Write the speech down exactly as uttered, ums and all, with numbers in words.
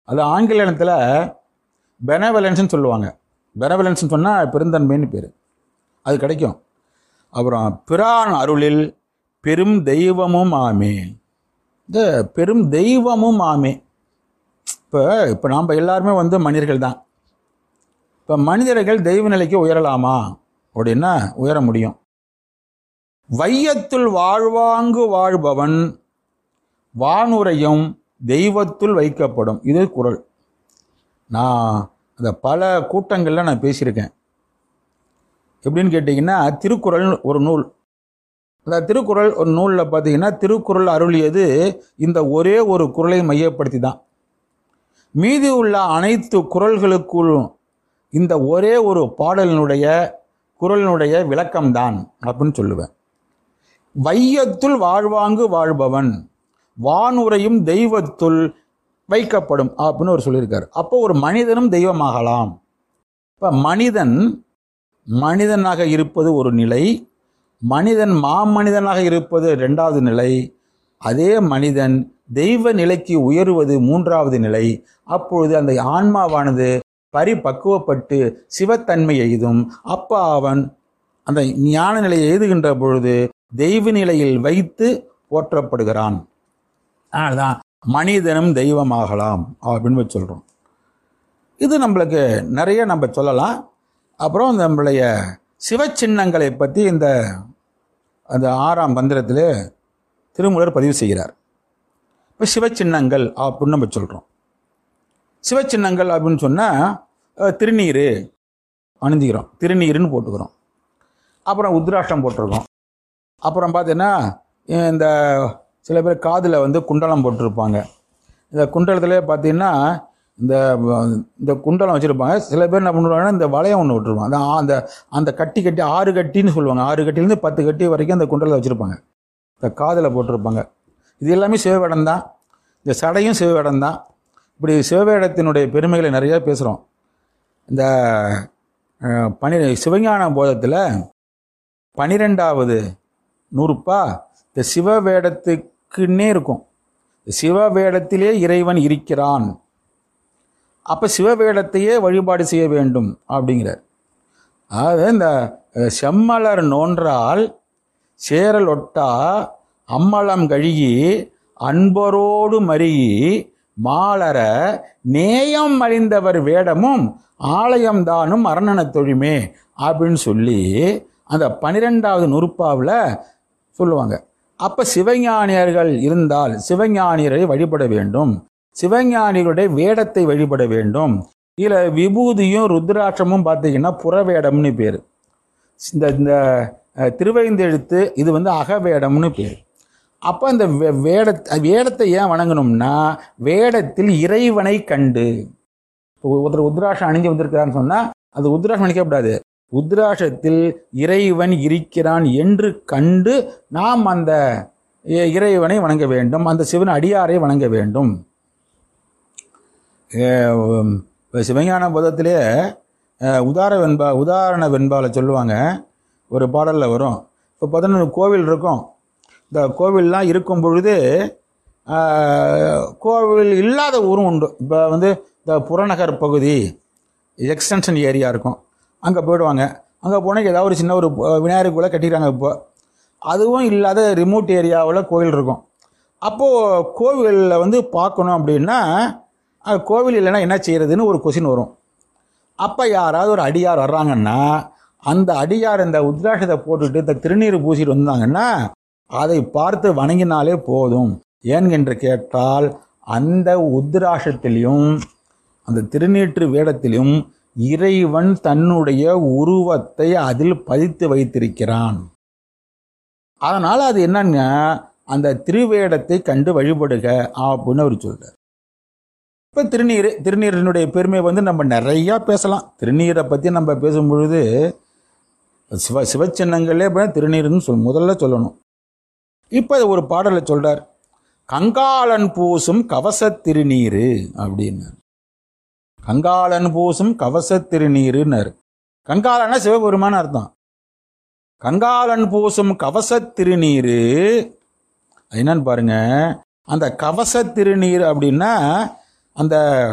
அது ஆங்கிலத்தில் பெனவலன்ஸ்னு சொல்லுவாங்க. பெனவலன்ஸ்னு சொன்னால் பெருந்தன்மைன்னு பேர், அது கிடைக்கும். அப்புறம் பிரான் அருளில் பெரும் தெய்வமும் ஆமே. இந்த பெரும் தெய்வமும் ஆமே. இப்போ இப்போ நாம் எல்லாருமே வந்து மனிதர்கள் தான். இப்போ மனிதர்கள் தெய்வ நிலைக்கு உயரலாமா அப்படின்னா உயர முடியும். வையத்துள் வாழ்வாங்கு வாழ்பவன் வானுரையும் தெய்வத்துள் வைக்கப்படும். இது குறள். நான் அந்த பல கூட்டங்களில் நான் பேசியிருக்கேன். எப்படின்னு கேட்டிங்கன்னா, திருக்குறள் ஒரு நூல். அந்த திருக்குறள் ஒரு நூலில் பார்த்தீங்கன்னா, திருக்குறள் அருளியது இந்த ஒரே ஒரு குறளை மையப்படுத்தி தான். மீதி உள்ள அனைத்து குறள்களுக்குள்ளும் இந்த ஒரே ஒரு பாடலினுடைய குறளினுடைய விளக்கம்தான் அப்படின்னு சொல்லுவேன். வையத்துள் வாழ்வாங்கு வாழ்பவன் வானுரையும் தெய்வத்துள் வைக்கப்படும் அப்படின்னு ஒரு சொல்லியிருக்காரு. அப்போ ஒரு மனிதனும் தெய்வமாகலாம். இப்போ மனிதன் மனிதனாக இருப்பது ஒரு நிலை, மனிதன் மாமனிதனாக இருப்பது ரெண்டாவது நிலை, அதே மனிதன் தெய்வ நிலைக்கு உயருவது மூன்றாவது நிலை. அப்பொழுது அந்த ஆன்மாவானது பரிபக்குவப்பட்டு சிவத்தன்மை எய்தும். அப்போ அவன் அந்த ஞான நிலையை எய்துகின்ற பொழுது தெய்வ நிலையில் வைத்து போற்றப்படுகிறான். அதனால்தான் மனிதனும் தெய்வமாகலாம் அப்படின்னு சொல்கிறோம். இது நம்மளுக்கு நிறைய நம்ம சொல்லலாம். அப்புறம் நம்மளுடைய சிவச்சின்னங்களை பற்றி இந்த அந்த ஆறாம் மந்திரத்திலே திருமூலர் பதிவு செய்கிறார். இப்போ சிவச்சின்னங்கள் அப்படின்னு நம்ம சொல்கிறோம். சிவச்சின்னங்கள் அப்படின்னு சொன்னால் திருநீர் அணிஞ்சிக்கிறோம், திருநீருன்னு போட்டுக்கிறோம். அப்புறம் உத்ராட்சம் போட்டிருக்கோம். அப்புறம் பார்த்தீங்கன்னா இந்த சில பேர் காதில் வந்து குண்டலம் போட்டிருப்பாங்க. இந்த குண்டலத்திலே பார்த்தீங்கன்னா இந்த இந்த குண்டலம் வச்சுருப்பாங்க. சில பேர் என்ன பண்ணுவாங்கன்னா இந்த வளையம் ஒன்று விட்டுருவாங்க. அந்த அந்த கட்டி கட்டி ஆறு கட்டின்னு சொல்லுவாங்க. ஆறு கட்டிலேருந்து பத்து கட்டி வரைக்கும் அந்த குண்டலத்தை வச்சுருப்பாங்க. இந்த காதில் போட்டிருப்பாங்க. இது எல்லாமே சிவவேடம் தான். இந்த சடையும் சிவவேடம் தான். இப்படி சிவவேடத்தினுடைய பெருமைகளை நிறையா பேசுகிறோம். இந்த பனி சிவஞான போதத்தில் பனிரெண்டாவது நூறுப்பா இந்த சிவவேடத்துக்குன்னே இருக்கும். சிவவேடத்திலே இறைவன் இருக்கிறான். அப்போ சிவவேடத்தையே வழிபாடு செய்ய வேண்டும் அப்படிங்கிறார். அதாவது இந்த செம்மலர் நோன்றால் சேரல் ஒட்டா அம்மலம் கழுகி அன்பரோடு மருகி மாலர நேயம் அறிந்தவர் வேடமும் ஆலயம் தானும் அரணன தொழுமே அப்படின்னு சொல்லி அந்த பனிரெண்டாவது நுறுப்பாவில் சொல்லுவாங்க. அப்போ சிவஞானியர்கள் இருந்தால் சிவஞானியரை வழிபட வேண்டும், சிவஞானிகளுடைய வேடத்தை வழிபட வேண்டும். இதில் விபூதியும் ருத்ராட்சமும் பார்த்தீங்கன்னா புறவேடம்னு பேர். இந்த இந்த திருவைந்தெழுத்து இது வந்து அகவேடம்னு பேர். அப்போ இந்த வேட வேடத்தை ஏன் வணங்கணும்னா வேடத்தில் இறைவனை கண்டு. ஒருத்தர் உத்ராட்சம் அணிஞ்சு வந்திருக்கிறான்னு சொன்னால் அது உத்ராட்சம் அணிக்கப்படாது. உத்ராட்சத்தில் இறைவன் இருக்கிறான் என்று கண்டு நாம் அந்த இறைவனை வணங்க வேண்டும், அந்த சிவன் அடியாரை வணங்க வேண்டும். சிவஞான போதத்திலே உதார வெண்பா உதாரண வெண்பால சொல்லுவாங்க. ஒரு பாடலில் வரும். இப்போ பார்த்தோன்னா கோவில் இருக்கும். இந்த கோவில்லாம் இருக்கும் பொழுது கோவில் இல்லாத ஊரும் உண்டு. இப்போ வந்து இந்த புறநகர் பகுதி எக்ஸ்டென்ஷன் ஏரியா இருக்கும், அங்கே போயிடுவாங்க. அங்கே போனால் ஏதாவது ஒரு சின்ன ஒரு விநாயகர் கூட கட்டிக்கிறாங்க. இப்போ அதுவும் இல்லாத ரிமோட் ஏரியாவில் கோவில் இருக்கும். அப்போது கோவிலில் வந்து பார்க்கணும் அப்படின்னா கோவில் இல்லைன்னா என்ன செய்கிறதுன்னு ஒரு கொஸ்டின் வரும். அப்போ யாராவது ஒரு அடியார் வர்றாங்கன்னா அந்த அடியார் இந்த உத்ராட்சத்தை போட்டுட்டு இந்த திருநீர் பூசிட்டு வந்தாங்கன்னா அதை பார்த்து வணங்கினாலே போதும். ஏன் என்று கேட்டால் அந்த உத்ராட்சத்திலையும் அந்த திருநீற்று வேடத்திலும் இறைவன் தன்னுடைய உருவத்தை அதில் பதித்து வைத்திருக்கிறான். அதனால் அது என்னன்னா அந்த திருவேடத்தை கண்டு வழிபடுக அப்படின்னு அவர் சொல்றார். இப்போ திருநீர் திருநீரினுடைய பெருமை வந்து நம்ம நிறையா பேசலாம். திருநீரை பற்றி நம்ம பேசும் பொழுது சிவ சிவச்சின்னங்களே திருநீர்னு சொல் முதல்ல சொல்லணும். இப்போ ஒரு பாடலில் சொல்றார், கங்காளன் பூசும் கவச திருநீரு அப்படின்னு. கங்காளன் பூசும் கவச திருநீருன்னாரு. கங்காளன்னா சிவபெருமான அர்த்தம். கங்காளன் பூசும் கவச திருநீரு என்னன்னு பாருங்க. அந்த கவச திருநீர் அப்படின்னா அந்த